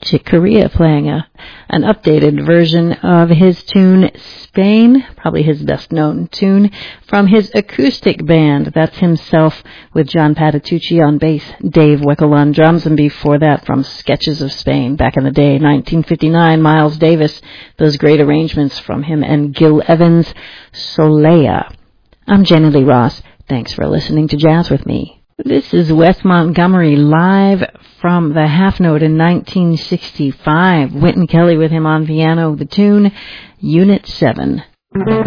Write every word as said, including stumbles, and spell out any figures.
Chick Corea playing a, an updated version of his tune Spain, probably his best known tune, from his acoustic band. That's himself with John Patitucci on bass, Dave Weckl on drums, and before that from Sketches of Spain back in the day, nineteen fifty-nine, Miles Davis, those great arrangements from him and Gil Evans, Solea. I'm Jenny Lee Ross. Thanks for listening to Jazz with me. This is Wes Montgomery live from the Half Note in nineteen sixty-five. Wynton Kelly with him on piano, the tune Unit seven.